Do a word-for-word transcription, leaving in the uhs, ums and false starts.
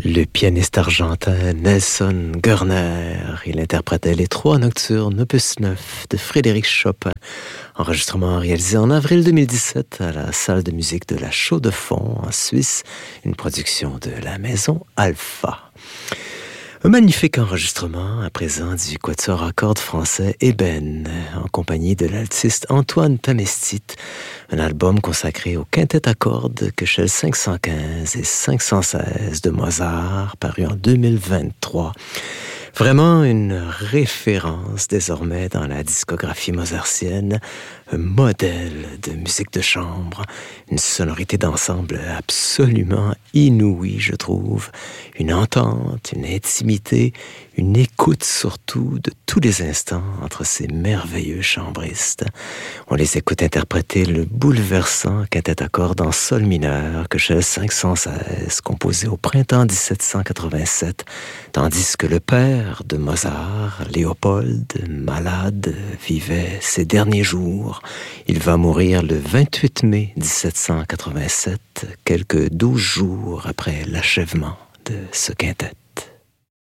Le pianiste argentin Nelson Görner, il interprétait les trois nocturnes opus neuf de Frédéric Chopin, enregistrement réalisé en avril deux mille dix-sept à la salle de musique de la Chaux-de-Fonds en Suisse, une production de la maison Alpha. Un magnifique enregistrement à présent du quatuor à cordes français Ébène, en compagnie de l'altiste Antoine Tamestit, un album consacré au quintet à cordes Köchel cinq cent quinze et cinq cent seize de Mozart, paru en deux mille vingt-trois. Vraiment une référence désormais dans la discographie mozartienne, un modèle de musique de chambre, une sonorité d'ensemble absolument inouïe, je trouve, une entente, une intimité, une écoute surtout de tous les instants entre ces merveilleux chambristes. On les écoute interpréter le bouleversant quintet à cordes en sol mineur Köchel cinq cent seize, composé au printemps dix-sept cent quatre-vingt-sept, tandis que le père de Mozart, Léopold, malade, vivait ses derniers jours. Il va mourir le vingt-huit mai dix-sept cent quatre-vingt-sept, quelques douze jours après l'achèvement de ce quintet.